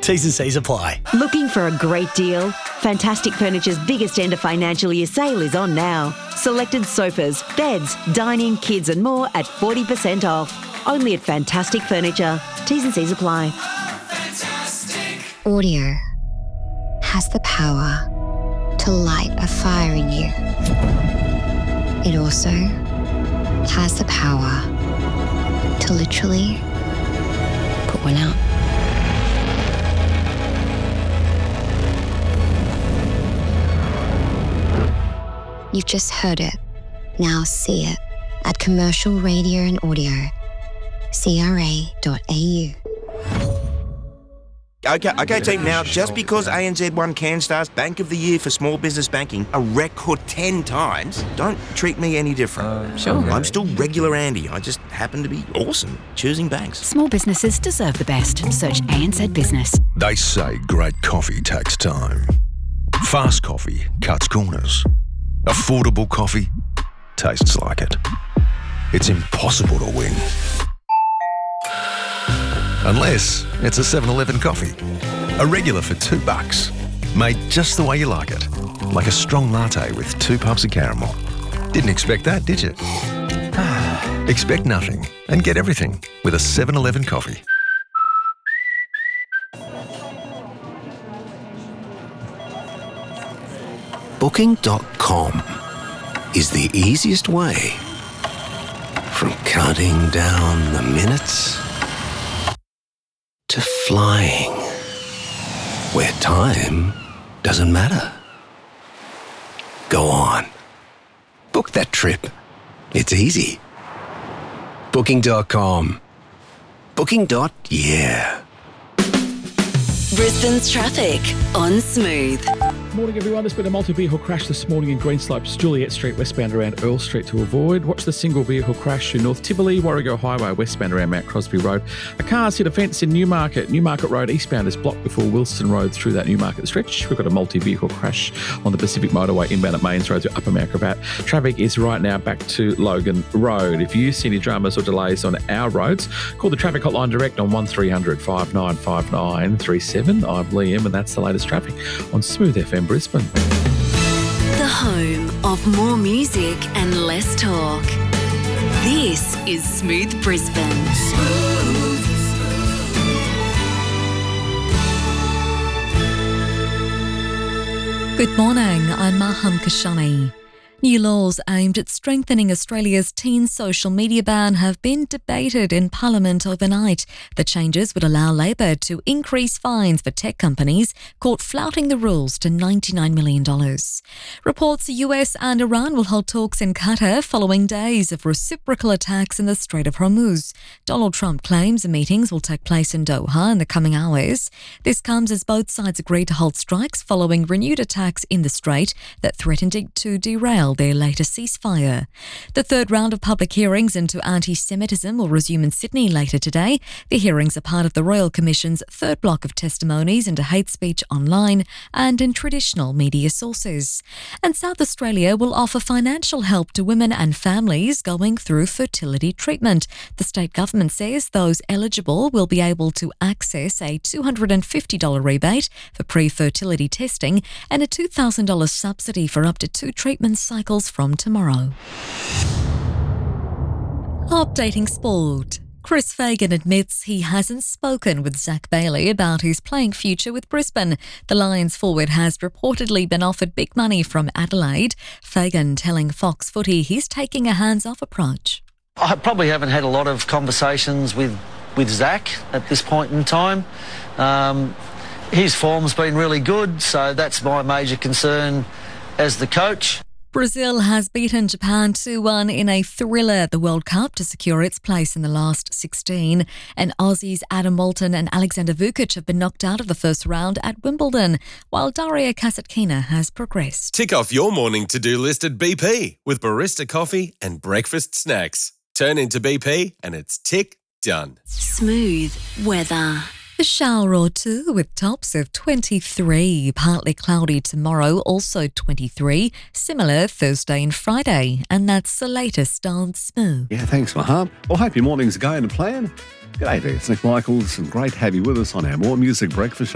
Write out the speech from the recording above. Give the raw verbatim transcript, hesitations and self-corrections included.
T's and C's apply. Looking for a great deal? Fantastic Furniture's biggest end of financial year sale is on now. Selected sofas, beds, dining, kids and more at forty percent off. Only at Fantastic Furniture. T's and C's apply. Audio has the power to light a fire in you. It also has the power to literally put one out. You've just heard it. Now see it at Commercial Radio and Audio. C R A dot A U. Okay, okay, team. Now, just because A N Z won CanStar's Bank of the Year for Small Business Banking a record ten times, don't treat me any different. Uh, sure. I'm still regular Andy. I just happen to be awesome choosing banks. Small businesses deserve the best. Search A N Z Business. They say great coffee takes time. Fast coffee cuts corners. Affordable coffee tastes like it. It's impossible to win. Unless it's a seven eleven coffee. A regular for two bucks. Made just the way you like it. Like a strong latte with two pumps of caramel. Didn't expect that, did you? Expect nothing and get everything with a seven eleven coffee. Booking dot com is the easiest way from counting down the minutes to flying where time doesn't matter. Go on. Book that trip. It's easy. Booking dot com. Booking. Yeah. Brisbane's traffic on Smooth. Morning everyone, there's been a multi-vehicle crash this morning in Greenslopes, Juliet Street, westbound around Earl Street to avoid. Watch the single vehicle crash in North Tivoli, Warrego Highway, westbound around Mount Crosby Road. A car's hit a fence in Newmarket. Newmarket Road eastbound is blocked before Wilson Road through that Newmarket stretch. We've got a multi-vehicle crash on the Pacific Motorway inbound at Mains Road to Upper Mount Gravatt. Traffic is right now back to Logan Road. If you see any dramas or delays on our roads, call the traffic hotline direct on one three hundred, five nine five nine three seven. I'm Liam and that's the latest traffic on Smooth F M Brisbane. The home of more music and less talk. This is Smooth Brisbane. Smooth. Good morning, I'm Maham Kashani. New laws aimed at strengthening Australia's teen social media ban have been debated in Parliament overnight. The changes would allow Labor to increase fines for tech companies caught flouting the rules to ninety-nine million dollars. Reports the U S and Iran will hold talks in Qatar following days of reciprocal attacks in the Strait of Hormuz. Donald Trump claims the meetings will take place in Doha in the coming hours. This comes as both sides agree to hold strikes following renewed attacks in the Strait that threatened to derail their latest ceasefire. The third round of public hearings into anti-Semitism will resume in Sydney later today. The hearings are part of the Royal Commission's third block of testimonies into hate speech online and in traditional media sources. And South Australia will offer financial help to women and families going through fertility treatment. The state government says those eligible will be able to access a two hundred fifty dollars rebate for pre-fertility testing and a two thousand dollars subsidy for up to two treatment cycles from tomorrow. Updating sport. Chris Fagan admits he hasn't spoken with Zach Bailey about his playing future with Brisbane. The Lions forward has reportedly been offered big money from Adelaide. Fagan telling Fox Footy he's taking a hands-off approach. I probably haven't had a lot of conversations with, with Zach at this point in time. Um, his form's been really good, so that's my major concern as the coach. Brazil has beaten Japan two one in a thriller at the World Cup to secure its place in the last sixteen. And Aussies Adam Moulton and Alexander Vukic have been knocked out of the first round at Wimbledon, while Daria Kasatkina has progressed. Tick off your morning to-do list at B P with barista coffee and breakfast snacks. Turn into B P and it's tick done. Smooth weather. A shower or two with tops of twenty-three. Partly cloudy tomorrow, also twenty-three. Similar Thursday and Friday. And that's the latest on Smooth. Yeah, thanks, Maham. Well, hope your morning's going to plan. G'day there, it's Nick Michaels, and great to have you with us on our More Music Breakfast show.